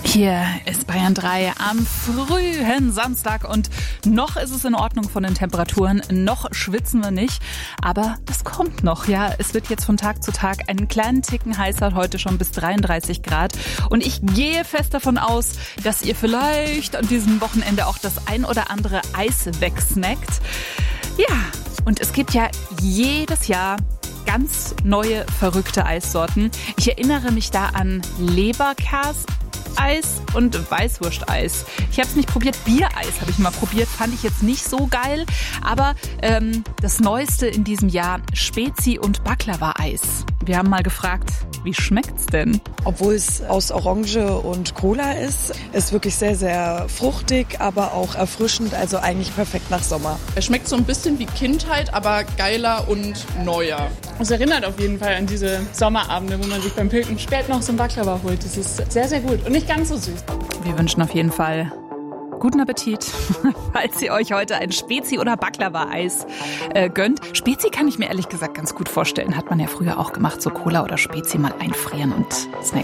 Hier ist Bayern 3 am frühen Samstag und noch ist es in Ordnung von den Temperaturen, noch schwitzen wir nicht, aber es kommt noch, ja. Es wird jetzt von Tag zu Tag einen kleinen Ticken heißer, heute schon bis 33 Grad und ich gehe fest davon aus, dass ihr vielleicht an diesem Wochenende auch das ein oder andere Eis wegsnackt. Ja, und es gibt ja jedes Jahr ganz neue, verrückte Eissorten. Ich erinnere mich da an Leberkäse, Eis und Weißwursteis. Ich habe es nicht probiert. Biereis habe ich mal probiert, fand ich jetzt nicht so geil. Aber das Neueste in diesem Jahr, Spezi- und Baklava-Eis. Wir haben mal gefragt, wie schmeckt's denn? Obwohl es aus Orange und Cola ist wirklich sehr, sehr fruchtig, aber auch erfrischend, also eigentlich perfekt nach Sommer. Es schmeckt so ein bisschen wie Kindheit, aber geiler und neuer. Es erinnert auf jeden Fall an diese Sommerabende, wo man sich beim Pilken spät noch so ein Baklava holt. Das ist sehr, sehr gut und nicht ganz so süß. Wir wünschen auf jeden Fall guten Appetit, falls ihr euch heute ein Spezi- oder Baklava-Eis gönnt. Spezi kann ich mir ehrlich gesagt ganz gut vorstellen. Hat man ja früher auch gemacht, so Cola oder Spezi mal einfrieren und snacken.